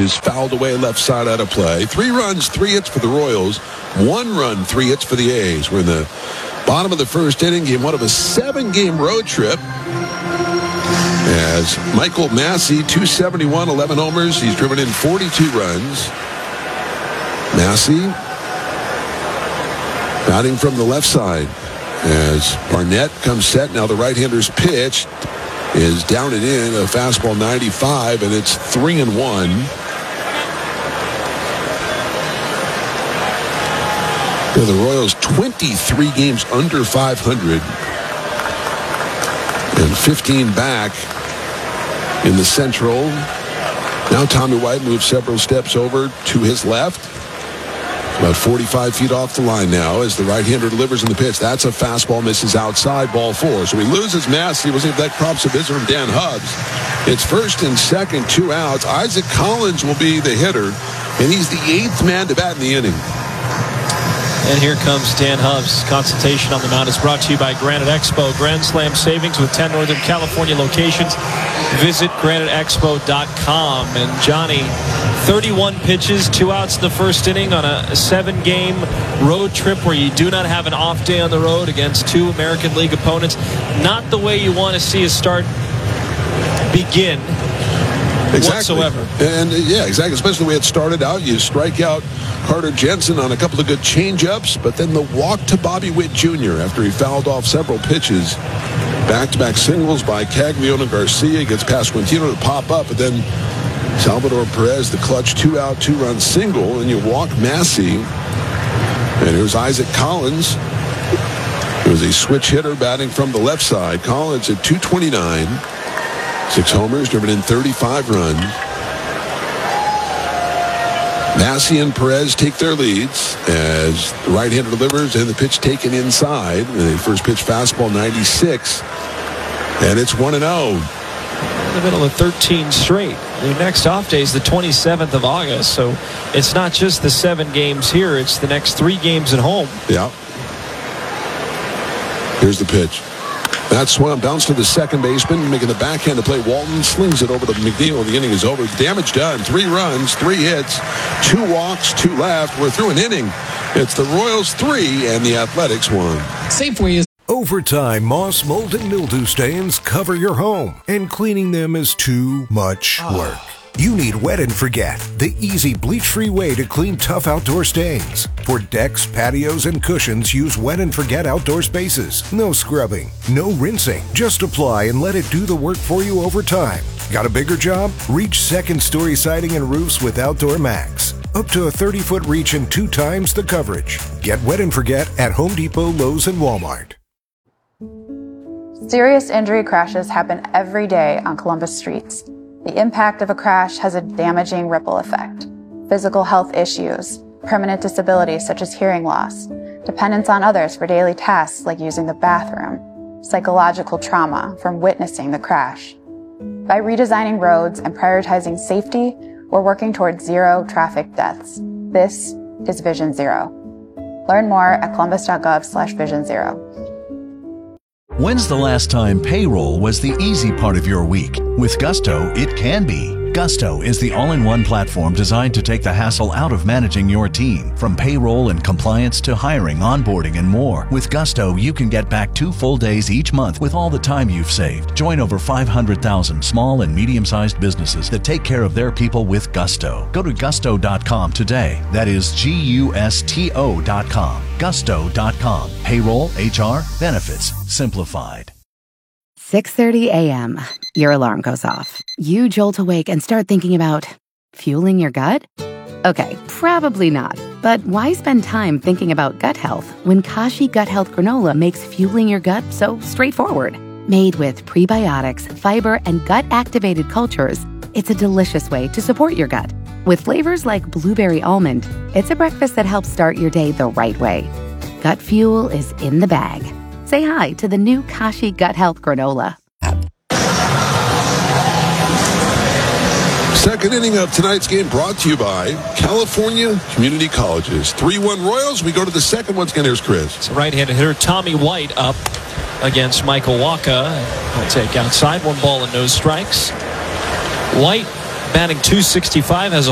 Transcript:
pitches fouled away left side out of play. 3 runs, 3 hits for the Royals. 1 run, 3 hits for the A's. We're in the bottom of the first inning, game 1 of a 7-game road trip. As Michael Massey, 271, 11 homers. He's driven in 42 runs. Massey batting from the left side as Barnett comes set. Now the right-hander's pitch is down and in, a fastball 95, and it's 3-1. The Royals 23 games under 500 and 15 back in the Central. Now Tommy White moves several steps over to his left. About 45 feet off the line now as the right-hander delivers in the pitch. That's a fastball, misses outside, ball 4. So he loses Massey. We'll see if that prompts a visit from Dan Hubbs. It's first and second, 2 outs. Isaac Collins will be the hitter, and he's the 8th man to bat in the inning. And here comes Dan Hubbs. Consultation on the mound is brought to you by Granite Expo. Grand Slam savings with 10 Northern California locations. Visit graniteexpo.com. And Johnny, 31 pitches, 2 outs in the first inning on a 7-game road trip where you do not have an off day on the road against 2 American League opponents. Not the way you want to see a start begin. Exactly. Whatsoever. And yeah, exactly. Especially the way it started out. You strike out Carter Jensen on a couple of good change-ups, but then the walk to Bobby Witt Jr. after he fouled off several pitches. Back-to-back singles by Caglione Garcia, gets past Quintino to pop up, but then Salvador Perez, the clutch 2-out, 2-run single, and you walk Massey. And here's Isaac Collins. It was a switch hitter batting from the left side. Collins at 229. 6 homers, driven in 35 runs. Massey and Perez take their leads as the right-hander delivers and the pitch taken inside. The first pitch fastball 96, and it's 1-0. In the middle of 13 straight. The next off day is the 27th of August, so it's not just the 7 games here, it's the next 3 games at home. Yeah. Here's the pitch. That's swung, bounce to the second baseman, making the backhand to play. Walton slings it over to McNeil. The inning is over. Damage done. 3 runs, 3 hits, 2 walks, 2 left. We're through an inning. It's the Royals 3 and the Athletics 1. Safeway is. Over time, moss, mold, and mildew stains cover your home, and cleaning them is too much work. You need Wet and Forget, the easy bleach-free way to clean tough outdoor stains. For decks, patios, and cushions, use Wet and Forget outdoor spaces. No scrubbing, no rinsing. Just apply and let it do the work for you over time. Got a bigger job? Reach second-story siding and roofs with Outdoor Max. Up to a 30-foot reach and 2 times the coverage. Get Wet and Forget at Home Depot, Lowe's, and Walmart. Serious injury crashes happen every day on Columbus streets. The impact of a crash has a damaging ripple effect. Physical health issues, permanent disabilities such as hearing loss, dependence on others for daily tasks like using the bathroom, psychological trauma from witnessing the crash. By redesigning roads and prioritizing safety, we're working towards 0 traffic deaths. This is Vision Zero. Learn more at columbus.gov/Vision Zero. When's the last time payroll was the easy part of your week? With Gusto, it can be. Gusto is the all-in-one platform designed to take the hassle out of managing your team. From payroll and compliance to hiring, onboarding, and more. With Gusto, you can get back 2 full days each month with all the time you've saved. Join over 500,000 small and medium-sized businesses that take care of their people with Gusto. Go to gusto.com today. That is GUSTO.com. Gusto.com. Payroll, HR, benefits, simplified. 6:30 a.m. Your alarm goes off. You jolt awake and start thinking about fueling your gut? Okay, probably not. But why spend time thinking about gut health when Kashi Gut Health Granola makes fueling your gut so straightforward? Made with prebiotics, fiber, and gut-activated cultures, it's a delicious way to support your gut. With flavors like blueberry almond, it's a breakfast that helps start your day the right way. Gut fuel is in the bag. Say hi to the new Kashi Gut Health Granola. Second inning of tonight's game brought to you by California Community Colleges. 3-1 Royals. We go to the second once again. Here's Chris. It's a right-handed hitter, Tommy White, up against Michael Wacha. He'll take outside. 1 ball and no strikes. White batting .265, has a